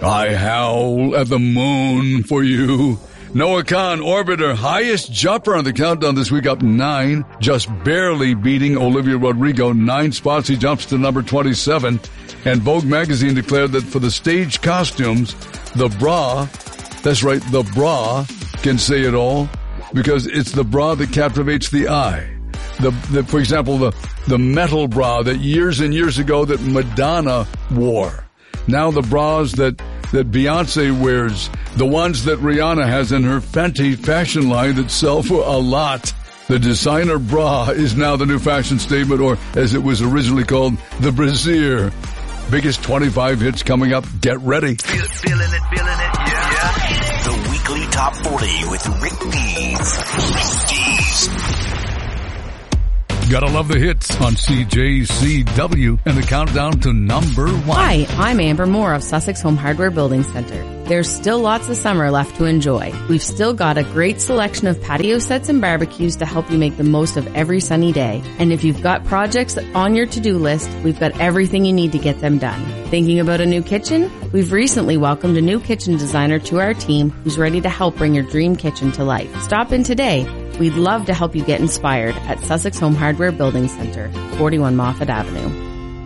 I howl at the moon for you. Noah Khan, Orbiter, highest jumper on the countdown this week, up 9, just barely beating Olivia Rodrigo. 9 spots, he jumps to number 27. And Vogue magazine declared that for the stage costumes, the bra, that's right, the bra can say it all, because it's the bra that captivates the eye. For example, the metal bra that years and years ago that Madonna wore. Now the bras that Beyonce wears, the ones that Rihanna has in her Fenty fashion line that sell for a lot. The designer bra is now the new fashion statement, or as it was originally called, the brassiere. Biggest 25 hits coming up. Get ready. Feeling it, yeah. The weekly top 40 with Rick Dees. Gotta love the hits on CJCW and the countdown to number 1. Hi, I'm Amber Moore of Sussex Home Hardware Building Center. There's still lots of summer left to enjoy. We've still got a great selection of patio sets and barbecues to help you make the most of every sunny day. And if you've got projects on your to-do list, we've got everything you need to get them done. Thinking about a new kitchen? We've recently welcomed a new kitchen designer to our team who's ready to help bring your dream kitchen to life. Stop in today. We'd love to help you get inspired at Sussex Home Hardware Building Center, 41 Moffat Avenue.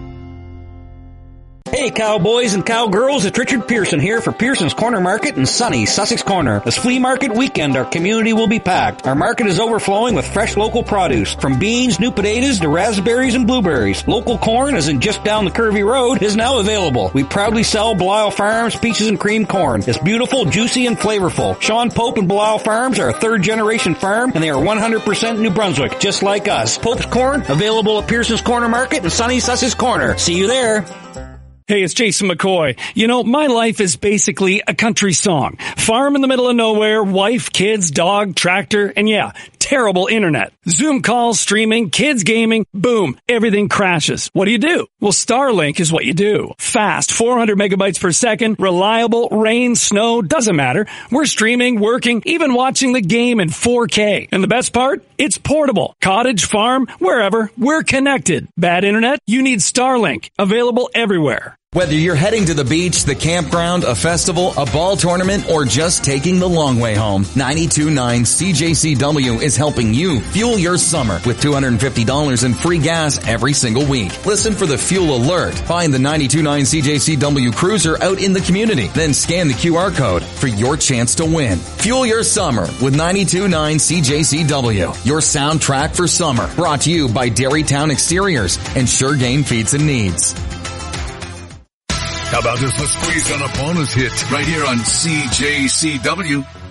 Hey cowboys and cowgirls, it's Richard Pearson here for Pearson's Corner Market in sunny Sussex Corner. This flea market weekend, our community will be packed. Our market is overflowing with fresh local produce, from beans, new potatoes to raspberries and blueberries. Local corn, as in just down the curvy road, is now available. We proudly sell Belial Farms peaches and cream corn. It's beautiful, juicy, and flavorful. Sean Pope and Belial Farms are a third-generation farm, and they are 100% New Brunswick, just like us. Pope's corn, available at Pearson's Corner Market in sunny Sussex Corner. See you there. Hey, it's Jason McCoy. You know, my life is basically a country song. Farm in the middle of nowhere, wife, kids, dog, tractor, and yeah, terrible internet. Zoom calls, streaming, kids gaming, boom, everything crashes. What do? Well, Starlink is what you do. Fast, 400 megabytes per second, reliable, rain, snow, doesn't matter. We're streaming, working, even watching the game in 4K. And the best part? It's portable. Cottage, farm, wherever, we're connected. Bad internet? You need Starlink. Available everywhere. Whether you're heading to the beach, the campground, a festival, a ball tournament, or just taking the long way home, 92.9 CJCW is helping you fuel your summer with $250 in free gas every single week. Listen for the fuel alert. Find the 92.9 CJCW cruiser out in the community. Then scan the QR code for your chance to win. Fuel your summer with 92.9 CJCW. Your soundtrack for summer. Brought to you by Dairytown Exteriors and Sure Game Feeds and Needs. How about this? Let's squeeze on a bonus hit right here on CJCW.